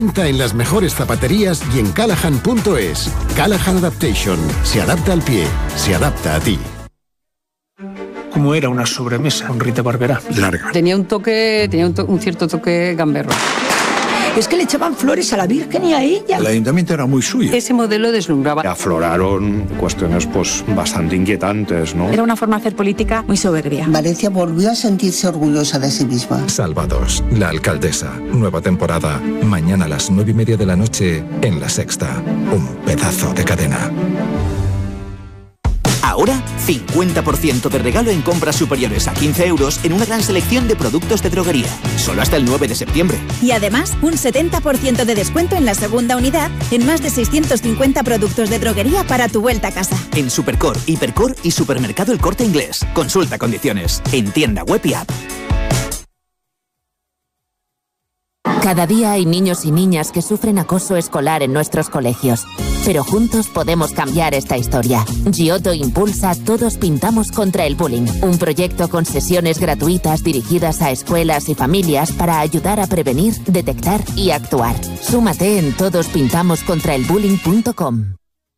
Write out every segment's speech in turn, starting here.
En las mejores zapaterías y en Callahan.es. Callahan Adaptation. Se adapta al pie. Se adapta a ti. Como era una sobremesa con Rita Barberá. Larga. Tenía un cierto toque gamberro. Es que le echaban flores a la Virgen y a ella. El ayuntamiento era muy suyo. Ese modelo deslumbraba. Afloraron cuestiones bastante inquietantes, ¿no? Era una forma de hacer política muy soberbia. Valencia volvió a sentirse orgullosa de sí misma. Salvados, la alcaldesa. Nueva temporada. Mañana a las 9:30 de la noche en La Sexta. Un pedazo de cadena. Ahora, 50% de regalo en compras superiores a 15 euros en una gran selección de productos de droguería. Solo hasta el 9 de septiembre. Y además, un 70% de descuento en la segunda unidad en más de 650 productos de droguería para tu vuelta a casa. En Supercor, Hipercor y Supermercado El Corte Inglés. Consulta condiciones. En tienda web y app. Cada día hay niños y niñas que sufren acoso escolar en nuestros colegios. Pero juntos podemos cambiar esta historia. Giotto impulsa Todos Pintamos contra el Bullying, un proyecto con sesiones gratuitas dirigidas a escuelas y familias para ayudar a prevenir, detectar y actuar. Súmate en todospintamoscontraelbullying.com.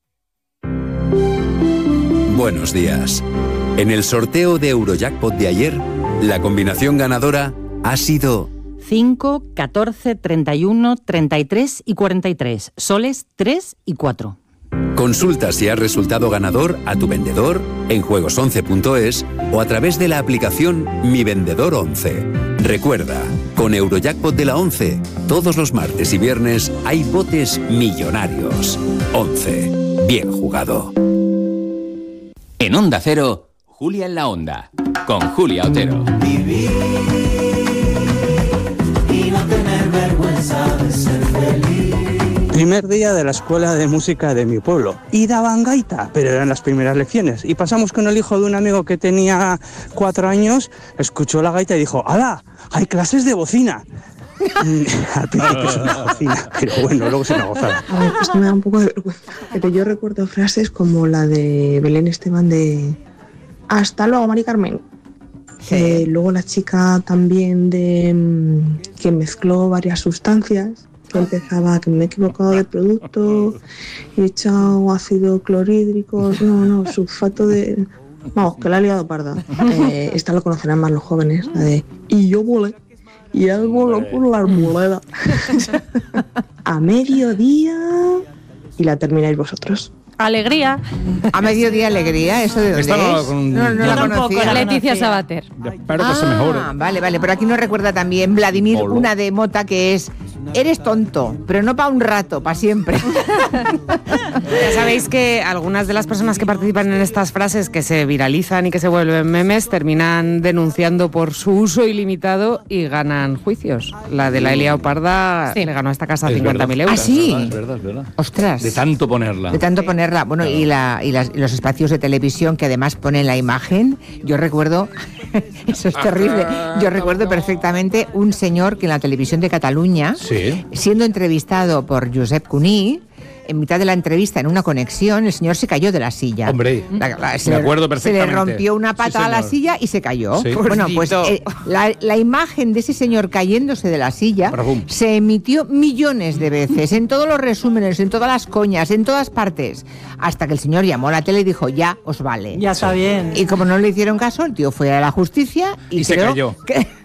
Buenos días. En el sorteo de Eurojackpot de ayer, la combinación ganadora ha sido 5, 14, 31, 33 y 43. Soles 3 y 4. Consulta si has resultado ganador a tu vendedor en juegos11.es o a través de la aplicación Mi Vendedor 11. Recuerda, con Eurojackpot de la 11, todos los martes y viernes hay botes millonarios. 11. Bien jugado. En Onda Cero, Julia en la Onda, con Julia Otero. Primer día de la escuela de música de mi pueblo y daban gaita, pero eran las primeras lecciones y pasamos con el hijo de un amigo que tenía 4 años, escuchó la gaita y dijo: ¡hala! ¡Hay clases de bocina! Al principio es una bocina, pero bueno, luego se me gozaba. A ver, es que me da un poco de vergüenza, pero yo recuerdo frases como la de Belén Esteban de hasta luego, Mari Carmen. Sí. Luego la chica también de que mezcló varias sustancias, que empezaba que me he equivocado de producto, he echado ácido clorhídrico, no, sulfato de... Vamos, que la ha liado parda. Esta lo conocerán más los jóvenes, la de y yo volé, y él voló por la arboleda. A mediodía, y la termináis vosotros. Alegría. A mediodía alegría, ¿eso de dónde es? No la conocía. Leticia Sabater. Vale, pero aquí nos recuerda también Vladimir una de Mota que es: eres tonto, pero no para un rato, para siempre. Ya sabéis que algunas de las personas que participan en estas frases que se viralizan y que se vuelven memes terminan denunciando por su uso ilimitado y ganan juicios. La de la Elia Oparda le ganó a esta casa 50.000 euros. ¿Ah, sí? Es verdad. Ostras. De tanto ponerla. Bueno, claro. y los espacios de televisión que además ponen la imagen, yo recuerdo, eso es terrible, yo recuerdo perfectamente un señor que en la televisión de Cataluña, ¿sí?, siendo entrevistado por Josep Cuní, en mitad de la entrevista, en una conexión, el señor se cayó de la silla. Hombre, me acuerdo perfectamente. Se le rompió una pata a la silla y se cayó. Sí. Bueno, pues la imagen de ese señor cayéndose de la silla se emitió millones de veces, en todos los resúmenes, en todas las coñas, en todas partes, hasta que el señor llamó a la tele y dijo: ya os vale. Ya está bien. Y como no le hicieron caso, el tío fue a la justicia y se cayó.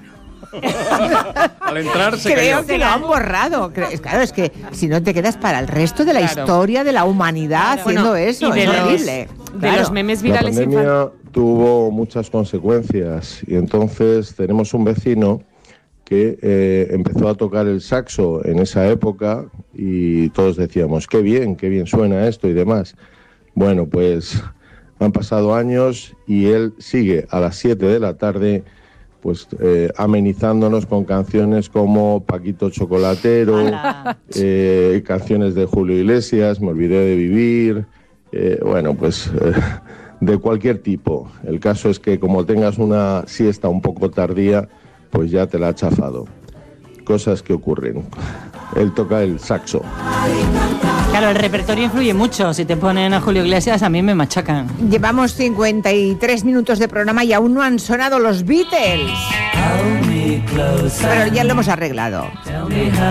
Al entrar se creo cayó. que lo han borrado. Claro, es que si no te quedas para el resto de la historia de la humanidad haciendo eso, es horrible. De los memes virales. La pandemia tuvo muchas consecuencias y entonces tenemos un vecino que empezó a tocar el saxo en esa época y todos decíamos: qué bien suena esto y demás. Bueno, pues han pasado años y él sigue a las 7 de la tarde pues amenizándonos con canciones como Paquito Chocolatero, canciones de Julio Iglesias, Me olvidé de vivir, de cualquier tipo. El caso es que como tengas una siesta un poco tardía, pues ya te la ha chafado. Cosas que ocurren. Él toca el saxo. Claro, el repertorio influye mucho. Si te ponen a Julio Iglesias, a mí me machacan. Llevamos 53 minutos de programa y aún no han sonado los Beatles. Pero ya lo hemos arreglado.